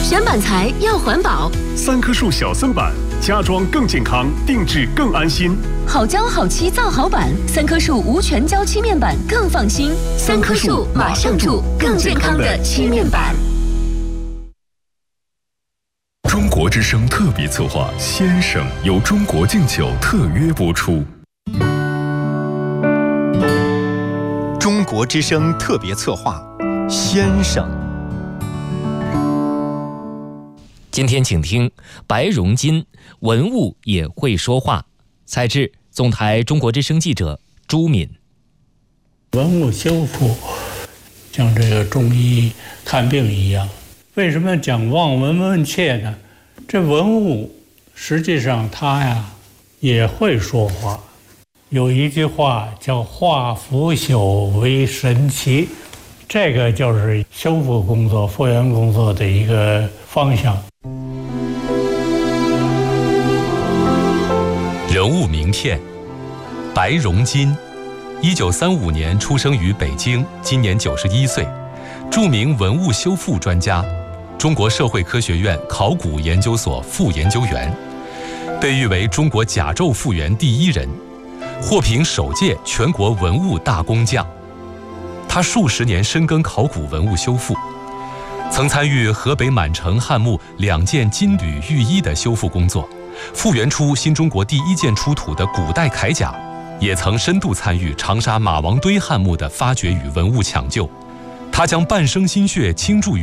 选板材要环保 ，3棵树小森板，家装更健康，定制更安心。 好胶好漆造好板，3棵树无全胶漆面板更放心。3棵树马上住更健康的漆面板。 中国之声特别策划《先生》由中国敬酒特约播出。 中国之声特别策划《先生》。 今天请听白荣金，文物也会说话。采自总台中国之声记者朱敏。 文物修复像这个中医看病一样，为什么讲望闻问切呢？这文物实际上它也会说话。有一句话叫化腐朽为神奇，这个就是修复工作、复原工作的一个方向。 人物名片：白荣金，1935年出生于北京，今年91岁，著名文物修复专家，中国社会科学院考古研究所副研究员，被誉为中国甲胄复原第一人，获评首届全国文物大工匠。他数十年深耕考古文物修复，曾参与河北满城汉墓2件金缕玉衣的修复工作，复原出新中国第1件出土的古代铠甲，也曾深度参与长沙马王堆汉墓的发掘与文物抢救。他将半生心血倾注于